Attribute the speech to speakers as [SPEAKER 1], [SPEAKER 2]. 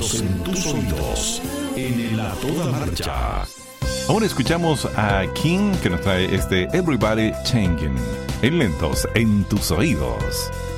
[SPEAKER 1] lentos en tus oídos, en el A Toda Marcha.
[SPEAKER 2] Ahora escuchamos a King, que nos trae este Everybody Changing, en lentos en tus oídos.